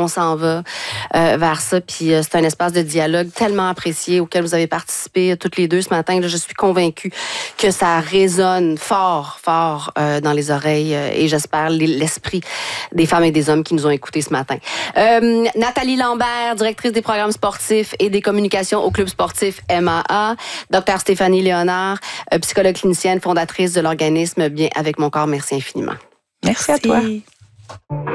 on s'en va vers ça. Puis c'est un espace de dialogue tellement apprécié auquel vous avez participé toutes les deux ce matin. Là, je suis convaincue que ça résonne fort, fort dans les oreilles et j'espère l'esprit des femmes et des hommes qui nous ont écoutés ce matin. Nathalie Lambert, directrice des programmes sportifs et des communications au club sportif MAA. Dr Stéphanie Léonard, psychologue clinicienne, fondatrice de l'organisme Bien avec mon corps. Merci infiniment. Merci à toi.